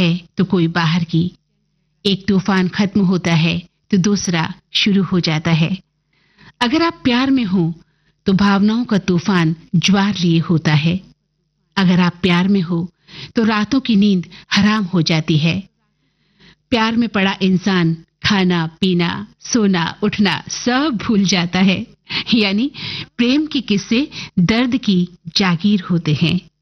है तो कोई बाहर की। एक तूफान खत्म होता है तो दूसरा शुरू हो जाता है। अगर आप प्यार में हो तो भावनाओं का तूफान ज्वार लिए होता है। अगर आप प्यार में हो तो रातों की नींद हराम हो जाती है। प्यार में पड़ा इंसान खाना पीना सोना उठना सब भूल जाता है। यानी प्रेम के किस्से दर्द की जागीर होते हैं।